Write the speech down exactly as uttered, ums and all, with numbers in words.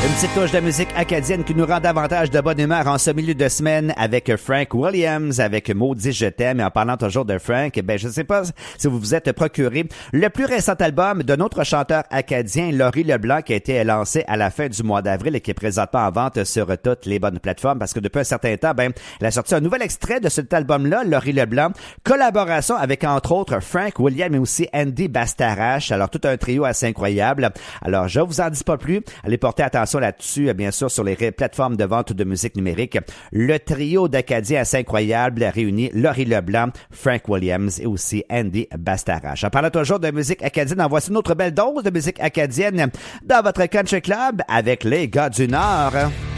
Une petite touche de musique acadienne qui nous rend davantage de bonne humeur en ce milieu de semaine avec Frank Williams, avec Maudit je t'aime. Et en parlant toujours de Frank, ben je ne sais pas si vous vous êtes procuré le plus récent album de notre chanteur acadien Laurie Leblanc qui a été lancé à la fin du mois d'avril et qui est présentement en vente sur toutes les bonnes plateformes parce que depuis un certain temps, ben elle a sorti un nouvel extrait de cet album-là, Laurie Leblanc, collaboration avec entre autres Frank Williams mais aussi Andy Bastarache. Alors tout un trio assez incroyable. Alors je vous en dis pas plus, allez porter attention là-dessus, bien sûr, sur les ré- plateformes de vente de musique numérique. Le trio d'Acadiens assez incroyable réunit Laurie Leblanc, Frank Williams et aussi Andy Bastarache. En parlant toujours de musique acadienne, en voici une autre belle dose de musique acadienne dans votre Country Club avec les gars du Nord.